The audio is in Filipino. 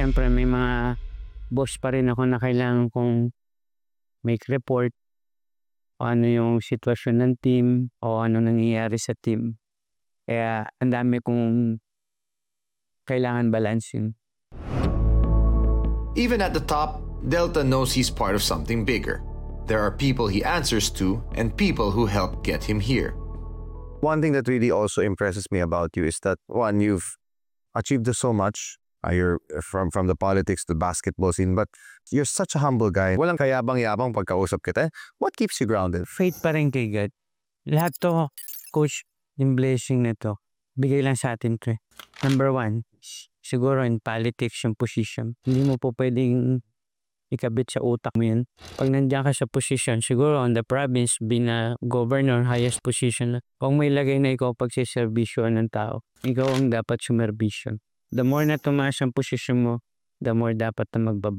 syempre may mga boss pa rin ako na kailangan kong make report o ano yung sitwasyon ng team o ano nangyayari sa team. Kaya ang dami kong kailangan balansin. Even at the top, Delta knows he's part of something bigger. There are people he answers to and people who helped get him here. One thing that really also impresses me about you is that, one, you've achieved so much. You're from the politics to basketball scene, but you're such a humble guy. Walang kayabang-yabang pagkausap kita. What keeps you grounded? Faith pa rin kay God. Lahat to, coach, yung blessing na to, bigay lang sa atin to. Number one, siguro in politics yung position. Hindi mo po pwedeng ikabit sa utak mo yun. Pag nandiyan ka sa position, siguro on the province, being a governor, highest position, kung may lagay na ikaw pagsiservisyon ng tao, ikaw ang dapat sumervisyon. The more na tumaas ang posisyon mo, the more dapat na magbaba.